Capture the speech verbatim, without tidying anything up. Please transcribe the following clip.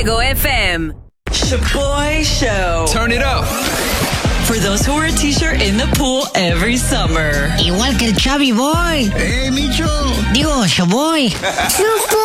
Fuego F M. Shaboy Show. Turn it up. For those who wear a t-shirt in the pool every summer. Igual que el Chavi Boy. ¡Eh, Micho! Digo, Shaboy.